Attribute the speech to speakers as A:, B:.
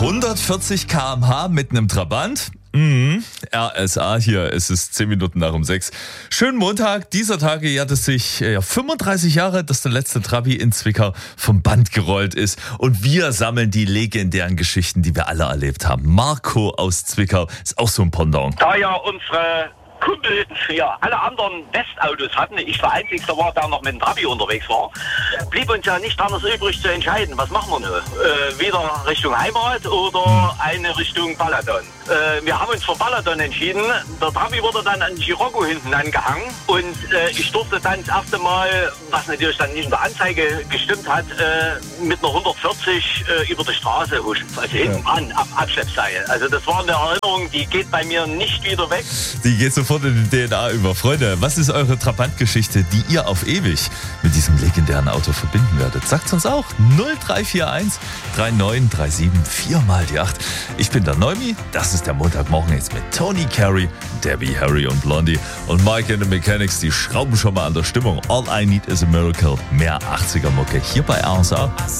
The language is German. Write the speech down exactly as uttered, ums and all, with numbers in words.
A: hundertvierzig Kilometer pro Stunde mit einem Trabant. Mhm. R S A hier, es ist zehn Minuten nach um sechs. Schönen Montag. Dieser Tage jährt es sich ja, fünfunddreißig Jahre, dass der letzte Trabi in Zwickau vom Band gerollt ist. Und wir sammeln die legendären Geschichten, die wir alle erlebt haben. Marco aus Zwickau ist auch so ein Pendant.
B: Da ja unsere Kumpel ja alle anderen Westautos hatten, ich der Einzige war, der noch mit dem Trabi unterwegs war, blieb uns ja nicht anders übrig zu entscheiden, was machen wir nun? Äh, wieder Richtung Heimat oder eine Richtung Balaton? Äh, wir haben uns für Balaton entschieden. Der Trabi wurde dann an Scirocco hinten angehangen und äh, ich durfte dann das erste Mal, was natürlich dann nicht in der Anzeige gestimmt hat, äh, mit einer hundertvierzig äh, über die Straße huschen. Also hinten an, ab Abschleppseil. Also das war eine Erinnerung, die geht bei mir nicht wieder weg.
A: Die geht sofort in die D N A über. Freunde, was ist eure Trabant-Geschichte, die ihr auf ewig mit diesem legendären Auto verbinden werdet? Sagt's uns auch. null drei vier eins drei neun drei sieben vier mal die acht. Ich bin der Neumi. Das ist der Montagmorgen jetzt mit Tony Carey, Debbie, Harry und Blondie und Mike and the Mechanics. Die schrauben schon mal an der Stimmung. All I Need is a Miracle. Mehr achtziger Mucke hier bei R S A.